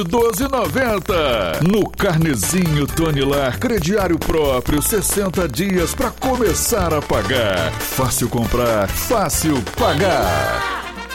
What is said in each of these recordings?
12,90. No Carnezinho Tonilar, crediário próprio, 60 dias para começar a pagar. Fácil comprar, fácil pagar.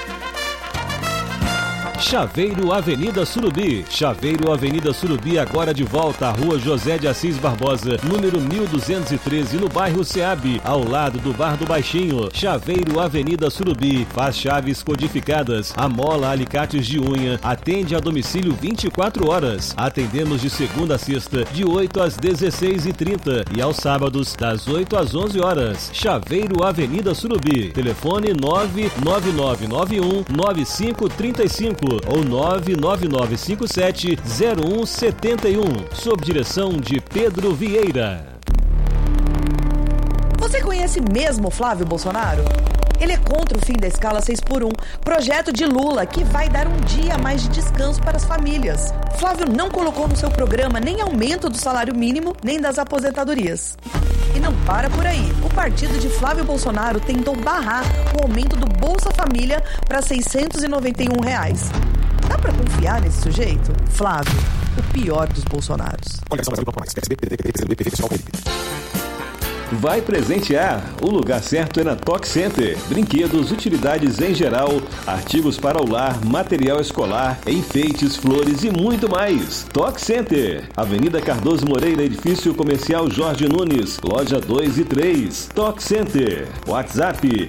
Chaveiro Avenida Surubi. Chaveiro Avenida Surubi, agora de volta à Rua José de Assis Barbosa, número 1213, no bairro Ceabe, ao lado do Bar do Baixinho. Chaveiro Avenida Surubi, faz chaves codificadas, amola alicates de unha, atende a domicílio 24 horas. Atendemos de segunda a sexta, de 8 às 16h30 e aos sábados, das 8 às 11 horas. Chaveiro Avenida Surubi. Telefone 99991-9535 ou 99957-0171, sob direção de Pedro Vieira. Você conhece mesmo Flávio Bolsonaro? Ele é contra o fim da escala 6x1, projeto de Lula que vai dar um dia a mais de descanso para as famílias. Flávio não colocou no seu programa nem aumento do salário mínimo, nem das aposentadorias. E não para por aí. O partido de Flávio Bolsonaro tentou barrar o aumento do Bolsa Família para R$ 691. Dá pra confiar nesse sujeito? Flávio, o pior dos Bolsonaros. Vai presentear? O lugar certo é na Toque Center. Brinquedos, utilidades em geral, artigos para o lar, material escolar, enfeites, flores e muito mais. Toque Center, Avenida Cardoso Moreira, edifício comercial Jorge Nunes, loja 2 e 3. Toque Center. WhatsApp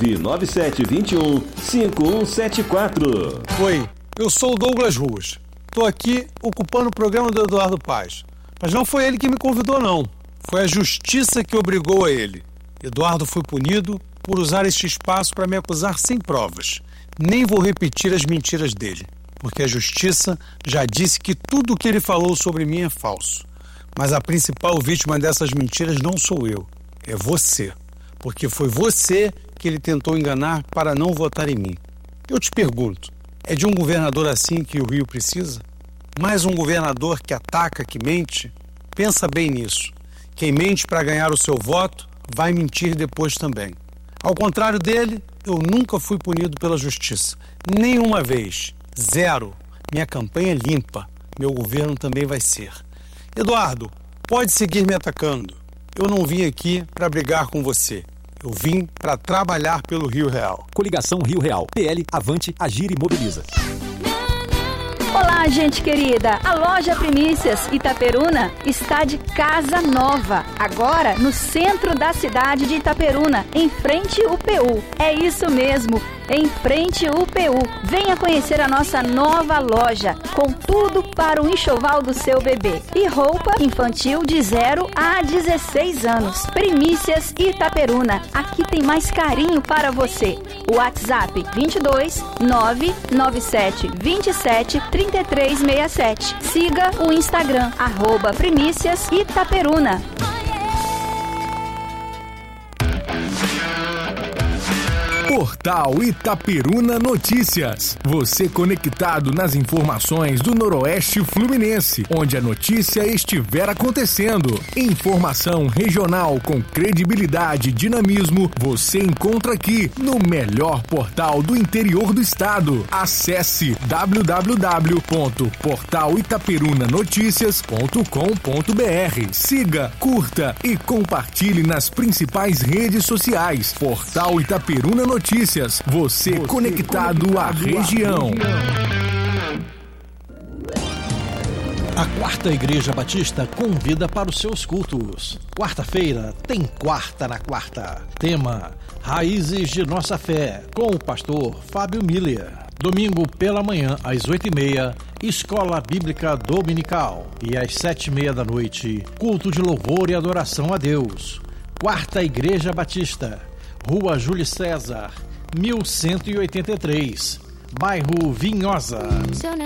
99721-5174. Oi, eu sou o Douglas Ruas. Estou aqui ocupando o programa do Eduardo Paes. Mas não foi ele que me convidou, não. Foi a justiça que obrigou a ele. Eduardo foi punido por usar este espaço para me acusar sem provas. Nem vou repetir as mentiras dele, porque a justiça já disse que tudo o que ele falou sobre mim é falso. Mas a principal vítima dessas mentiras não sou eu, é você. Porque foi você que ele tentou enganar para não votar em mim. Eu te pergunto, é de um governador assim que o Rio precisa? Mais um governador que ataca, que mente? Pensa bem nisso. Quem mente para ganhar o seu voto vai mentir depois também. Ao contrário dele, eu nunca fui punido pela justiça. Nenhuma vez. Zero. Minha campanha é limpa. Meu governo também vai ser. Eduardo, pode seguir me atacando. Eu não vim aqui para brigar com você. Eu vim para trabalhar pelo Rio Real. Coligação Rio Real. PL, Avante, Agir e Mobiliza. Olá, gente querida! A loja Primícias Itaperuna está de casa nova, agora no centro da cidade de Itaperuna, em frente ao UPU. É isso mesmo, em frente ao UPU. Venha conhecer a nossa nova loja, com tudo para o enxoval do seu bebê. E roupa infantil de 0 a 16 anos. Primícias Itaperuna, aqui tem mais carinho para você. WhatsApp 22 997 27 3367. Siga o Instagram, @Primícias Itaperuna. Portal Itaperuna Notícias. Você conectado nas informações do Noroeste Fluminense, onde a notícia estiver acontecendo. Informação regional com credibilidade e dinamismo, você encontra aqui no melhor portal do interior do estado. Acesse www.portalitaperunanoticias.com.br. Siga, curta e compartilhe nas principais redes sociais. Portal Itaperuna Notícias. Você conectado à região. A Quarta Igreja Batista convida para os seus cultos. Quarta-feira tem Quarta na Quarta. Tema: Raízes de Nossa Fé, com o pastor Fábio Miller. Domingo pela manhã, às 8h30, Escola Bíblica Dominical. E às 7h30 da noite, culto de louvor e adoração a Deus. Quarta Igreja Batista, Rua Júlio César, 1183, bairro Vinhosa.